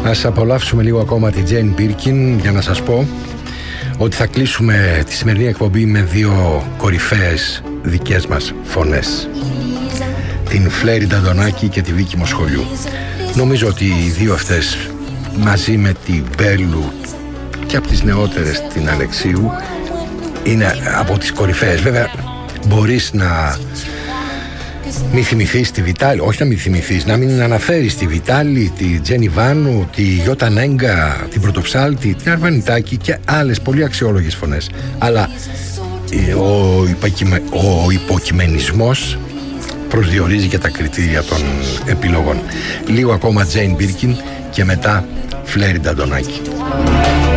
Ας απολαύσουμε λίγο ακόμα τη Jane Birkin για να σας πω ότι θα κλείσουμε τη σημερινή εκπομπή με δύο κορυφαίες δικές μας φωνές, την Φλέρι Νταντονάκη και τη Βίκη Μοσχολιού. Νομίζω ότι οι δύο αυτές μαζί με την Μπέλου και από τις νεότερες την Αλεξίου είναι από τις κορυφαίες. Βέβαια μπορείς να μην θυμηθείς τη Βιτάλη, όχι να μην θυμηθείς, να μην αναφέρεις τη Βιτάλη, τη Τζένι Βάνου, τη Γιώτα Νέγκα, την Πρωτοψάλτη, την Αρβανιτάκη και άλλες πολύ αξιόλογες φωνές. Αλλά ο υποκειμενισμός προσδιορίζει και τα κριτήρια των επιλογών. Λίγο ακόμα Jane Birkin και μετά Φλέρι Νταντονάκη.